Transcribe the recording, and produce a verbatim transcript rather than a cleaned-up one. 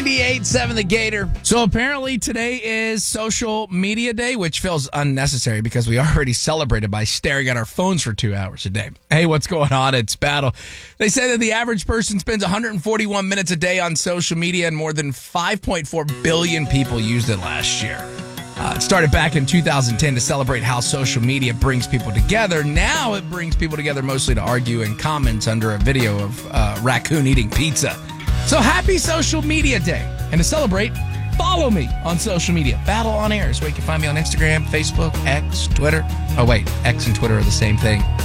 ninety-eight point seven The Gator. So apparently today is Social Media Day, which feels unnecessary because we already celebrated by staring at our phones for two hours a day. Hey, what's going on? It's Battle. They say that the average person spends one hundred forty-one minutes a day on social media, and more than five point four billion people used it last year. Uh, it started back in two thousand ten to celebrate how social media brings people together. Now it brings people together mostly to argue and comment under a video of uh, raccoon eating pizza. So happy Social Media Day. And to celebrate, follow me on social media. Battle on Air is where you can find me on Instagram, Facebook, X, Twitter. Oh, wait, X and Twitter are the same thing.